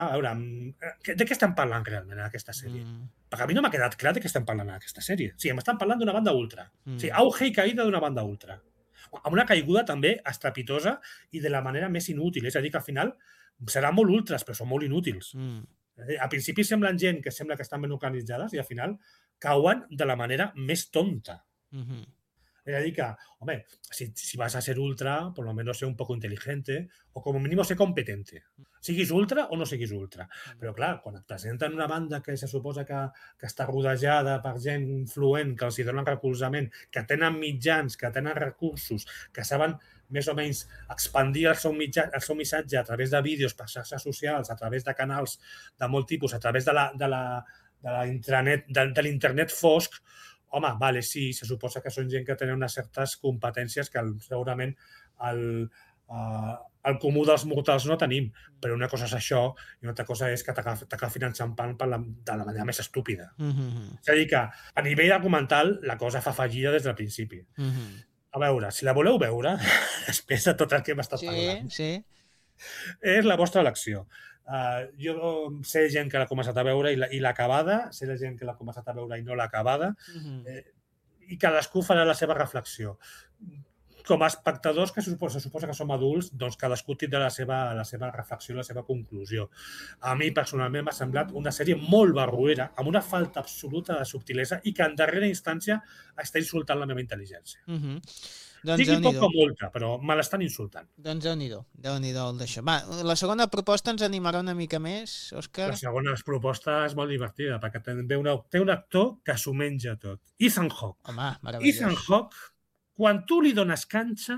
A veure, de què estem parlant realment en aquesta sèrie? Perquè a mi no m'ha quedat clar de què estem parlant en aquesta sèrie. Sí, estan parlant d'una banda ultra. Sí, auge i caïda d'una banda ultra. Amb una caiguda també estrepitosa i de la manera més inútil. És a dir, que al final seran molt ultras, però són molt inútils. Al principi semblen gent que sembla que estan ben organitzades i al final cauen de la manera més tonta. Es decir, que, hombre, si vas a ser ultra, por lo menos sé un poco inteligente o como mínimo sé competente. Siguis ultra o no siguis ultra. Però, clar, quan et presenten una banda que se suposa que està rodejada per gent influent, que els hi donen recolzament, que tenen mitjans, que tenen recursos, que saben més o menys expandir el seu missatge a través de vídeos per xarxes socials, a través de canals de molt tipus, a través de l'internet fosc, home, vale, sí, se suposa que són gent que tenen unes certes competències que segurament el comú dels mortals no tenim, però una cosa és això i una altra cosa és que t'agafin enxampant de la manera més estúpida. És a dir, que a nivell documental la cosa fa fallida des del principi. A veure, si la voleu veure, després de tot el que hem estat parlant, és la vostra elecció. Jo sé gent que l'ha començat a veure i l'ha acabada, sé de gent que l'ha començat a veure i no l'ha acabada, i cadascú farà la seva reflexió. Com a espectadors, que se suposa que som adults, doncs cadascú tindrà la seva reflexió, la seva conclusió. A mi, personalment, m'ha semblat una sèrie molt barruera, amb una falta absoluta de subtilesa i que en darrera instància està insultant la meva intel·ligència. Digui poc o molta, però me l'estan insultant. Doncs Déu-n'hi-do el d'això. Va, la segona proposta ens animarà una mica més, Òscar? La segona proposta és molt divertida, perquè té un actor que s'ho menja tot. Ethan Hawke. Home, meravellós. Ethan Hawke, quan tu li dones canxa,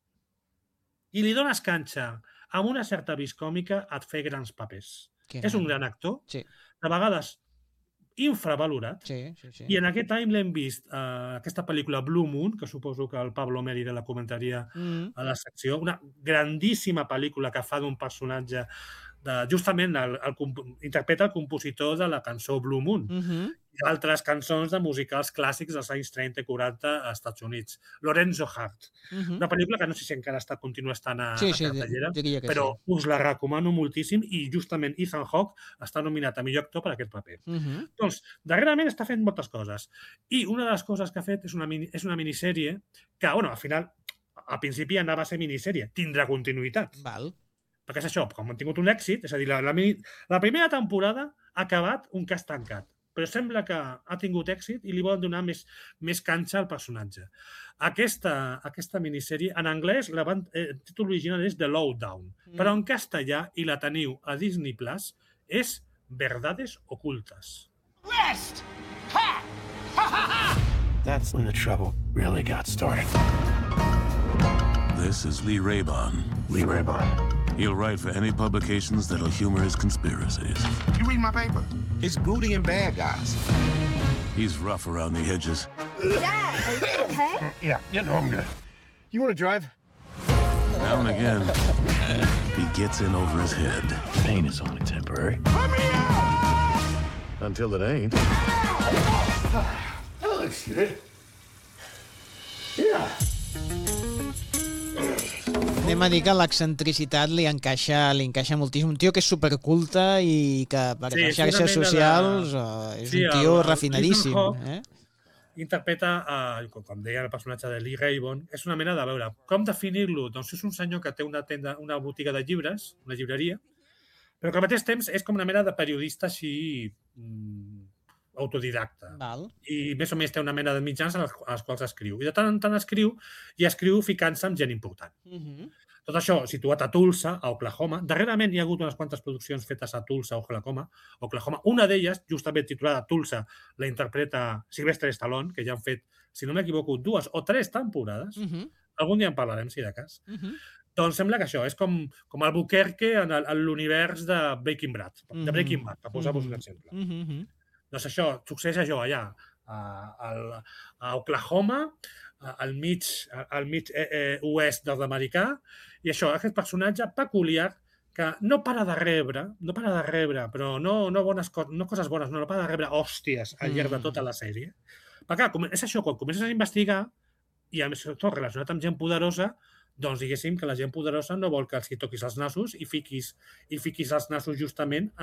i li dones canxa amb una certa vis còmica, et fa grans papers. És un gran actor, de vegades infravalorat, i en aquest any l'hem vist aquesta pel·lícula Blue Moon, que suposo que el Pablo Mérida la comentaria a la secció, una grandíssima pel·lícula que fa d'un personatge justament interpreta el compositor de la cançó Blue Moon i altres cançons de musicals clàssics dels anys 30 i 40 als Estats Units. Lorenzo Hart. Una pel·lícula que no sé si encara continua estant a cartellera, però us la recomano moltíssim i justament Ethan Hawke està nominat a millor actor per aquest paper. Doncs, darrerament està fent moltes coses i una de les coses que ha fet és una minissèrie que, bueno, al final, al principi anava a ser minissèrie, tindrà continuïtat. Perquè és això, com han tingut un èxit, és a dir, la primera temporada ha acabat un cas tancat, però sembla que ha tingut èxit i li volen donar més canxa al personatge. Aquesta minissèrie, en anglès, el títol original és The Lowdown, però en castellà, i la teniu a Disney Plus, és Verdades Ocultes. West! Ha! Ha, ha, ha! That's when the trouble really got started. This is Lee Raybon. Lee Raybon. He'll write for any publications that'll humor his conspiracies. You read my paper? It's booty and bad guys. He's rough around the edges. Dad, are you okay? Yeah, I'm good. You want to drive? Now and again, he gets in over his head. Pain is only temporary. Let me out! Until it ain't. That looks good. Yeah. Anem a dir que l'excentricitat li encaixa moltíssim. Un tio que és superculte i que per les xarxes socials és un tio refinadíssim. Interpreta, com deia el personatge de Lee Raybon, és una mena de veure. Com definir-lo? Doncs és un senyor que té una botiga de llibres, una llibreria, però que al mateix temps és com una mena de periodista així autodidacta. I més o menys té una mena de mitjans als quals escriu. I de tant en tant escriu ficant-se amb gent important. Tot això situat a Tulsa, a Oklahoma. Darrerament hi ha hagut unes quantes produccions fetes a Tulsa, Oklahoma. Una d'elles, justament titulada Tulsa, la interpreta Sylvester Stallone, que ja han fet, si no m'equivoco, 2 o 3 temporades. Algun dia en parlarem, si de cas. Doncs sembla que això és com Albuquerque en l'univers de Breaking Bad, per posar-vos un exemple. Doncs això, succeeix allò allà, a Oklahoma, al mig oest nord-americà, i això, aquest personatge peculiar que no para de rebre, però no coses bones, no para de rebre hòsties al llarg de tota la sèrie. Perquè clar, és això, quan comences a investigar, i a més tot relacionat amb gent poderosa, doncs diguéssim que la gent poderosa no vol que els hi toquis els nassos i fiquis els nassos justament